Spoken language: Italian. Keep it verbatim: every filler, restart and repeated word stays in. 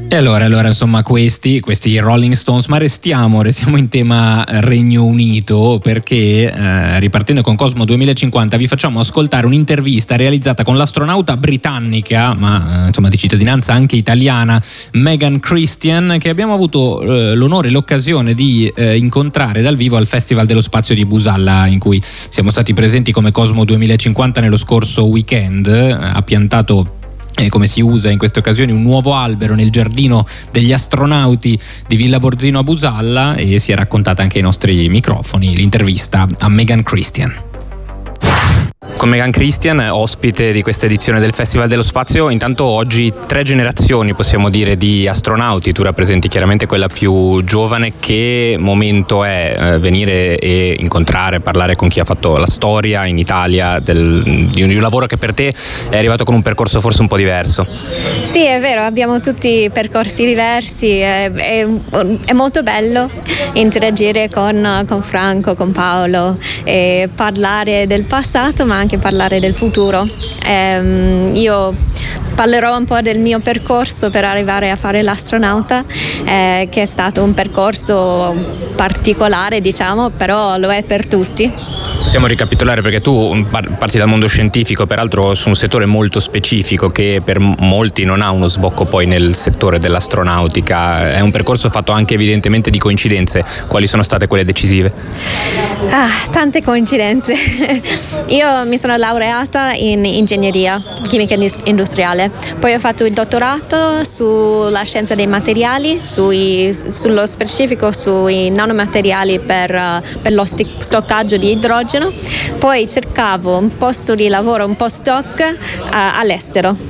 E allora, allora insomma questi, questi Rolling Stones, ma restiamo, restiamo in tema Regno Unito, perché eh, ripartendo con Cosmo duemilacinquanta vi facciamo ascoltare un'intervista realizzata con l'astronauta britannica, ma eh, insomma di cittadinanza anche italiana, Megan Christian, che abbiamo avuto eh, l'onore e l'occasione di eh, incontrare dal vivo al Festival dello Spazio di Busalla, in cui siamo stati presenti come Cosmo duemilacinquanta nello scorso weekend. Ha piantato, Eh, come si usa in queste occasioni, un nuovo albero nel giardino degli astronauti di Villa Borzino a Busalla, e si è raccontata anche ai nostri microfoni l'intervista a Megan Christian. Con Megan Christian, ospite di questa edizione del Festival dello Spazio. Intanto oggi tre generazioni, possiamo dire, di astronauti. Tu rappresenti chiaramente quella più giovane. Che momento è eh, venire e incontrare, parlare con chi ha fatto la storia in Italia del, di un lavoro che per te è arrivato con un percorso forse un po' diverso? Sì, è vero, abbiamo tutti percorsi diversi, è, è, è molto bello interagire con, con Franco, con Paolo, e parlare del passato ma anche parlare del futuro. Ehm, io parlerò un po' del mio percorso per arrivare a fare l'astronauta, eh, che è stato un percorso particolare, diciamo, però lo è per tutti. Possiamo ricapitolare, perché tu parti dal mondo scientifico, peraltro su un settore molto specifico che per molti non ha uno sbocco poi nel settore dell'astronautica. È un percorso fatto anche evidentemente di coincidenze. Quali sono state quelle decisive? Ah, tante coincidenze. Io mi sono laureata in ingegneria chimica industriale, poi ho fatto il dottorato sulla scienza dei materiali, sui, sullo specifico sui nanomateriali per, per lo stoccaggio di idrogeno. Poi cercavo un posto di lavoro, un postdoc uh, all'estero.